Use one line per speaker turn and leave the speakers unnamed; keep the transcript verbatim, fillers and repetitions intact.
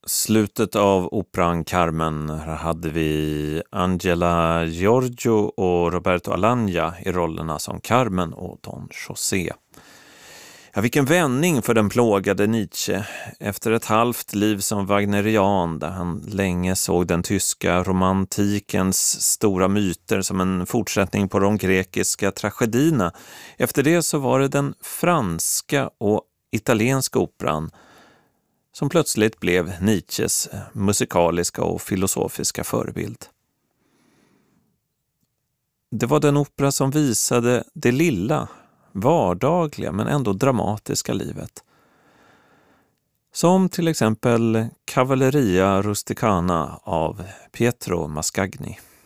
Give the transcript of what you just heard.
slutet av operan Carmen hade vi Angela Giorgio och Roberto Alagna i rollerna som Carmen och Don José. Ja, vilken vändning för den plågade Nietzsche. Efter ett halvt liv som wagnerian där han länge såg den tyska romantikens stora myter som en fortsättning på de grekiska tragedierna. Efter det så var det den franska och italienska operan som plötsligt blev Nietzsches musikaliska och filosofiska förebild. Det var den opera som visade det lilla, vardagliga men ändå dramatiska livet. Som till exempel Cavalleria Rusticana av Pietro Mascagni.